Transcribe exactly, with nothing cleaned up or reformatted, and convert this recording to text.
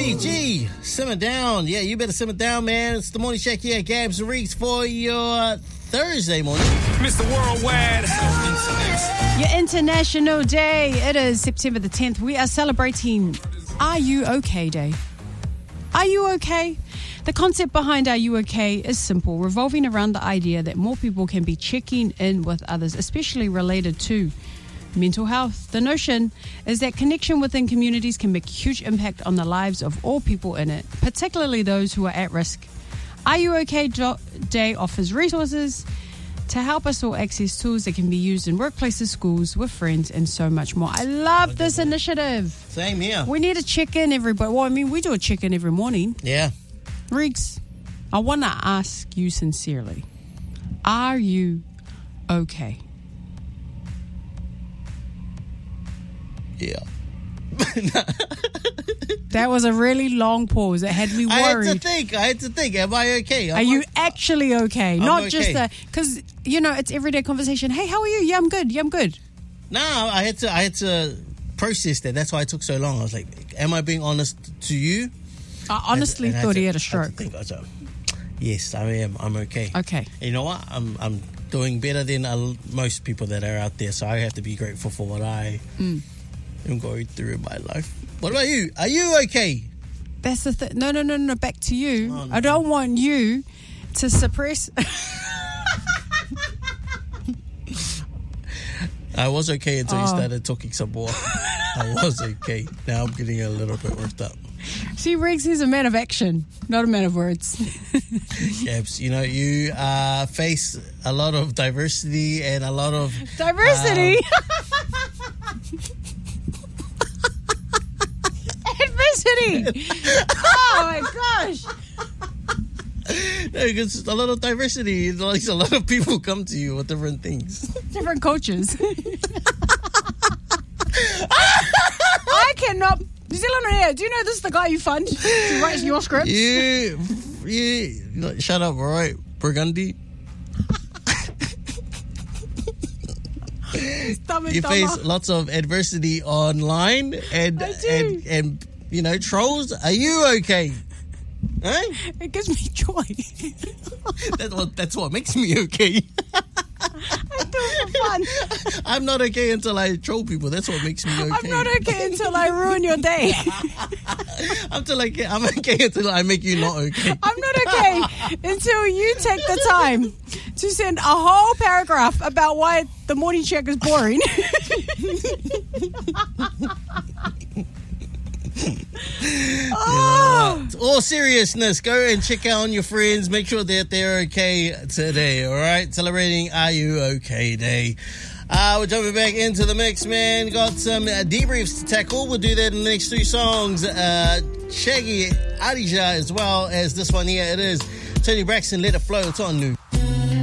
G G, simmer down. Yeah, you better simmer down, man. It's the Morning Check here, Gabs and Reeks, for your Thursday morning. Mister Worldwide. Your International Day. It is September the tenth. We are celebrating Are You OK Day. Are you okay? The concept behind Are You OK is simple, revolving around the idea that more people can be checking in with others, especially related to mental health. The notion is that connection within communities can make a huge impact on the lives of all people in it, particularly those who are at risk. Are You OK Day offers resources to help us all access tools that can be used in workplaces, schools, with friends, and so much more. I love this initiative. Same here. We need to check in, everybody. Well, I mean, we do a check in every morning. Yeah. Riggs, I want to ask you sincerely, are you okay? Yeah. That was a really long pause. It had me worried. I had to think. I had to think. Am I okay? Am are you I, actually okay? I'm Not okay. just the, because, you know, it's everyday conversation. Hey, how are you? Yeah, I'm good. Yeah, I'm good. No, I had to. I had to process that. That's why it took so long. I was like, am I being honest to you? I honestly and, and thought to, he had a I stroke. had to think, I was like, yes, I am. I'm okay. Okay. You know what? I'm. I'm doing better than uh, most people that are out there. So I have to be grateful for what I Mm. am going through in my life. What about you? Are you okay? That's the thing. No, no, no, no. Back to you. Oh, no. I don't want you to suppress. I was okay until Oh. you started talking some more. I was okay. Now I'm getting a little bit worked up. See, Riggs is a man of action, not a man of words. Gabs, you know, you uh, face a lot of diversity and a lot of... Diversity. Um, Adversity. Oh my gosh. no, because a lot of diversity. Like, a lot of people come to you with different things. Different coaches. I cannot. New Zealand here. Do you know this is the guy you fund to write your scripts? You, you, shut up, all right, Burgundy. You face lots of adversity online and I do. and and you know, trolls. Are you okay? Huh? It gives me joy. That's what that's what makes me okay. I do it for fun. I'm not okay until I troll people. That's what makes me okay. I'm not okay until I ruin your day. I'm till like I'm okay until I make you not okay. I'm not okay until you take the time to send a whole paragraph about why the morning check is boring. Oh. You know, all seriousness, go and check out on your friends. Make sure that they're okay today, all right? Celebrating Are You OK Day. Uh, we're jumping back into the mix, man. Got some uh, debriefs to tackle. We'll do that in the next three songs. Uh, Shaggy, Adija, as well as this one here. It is Tony Braxton, Let It Flow. It's on New.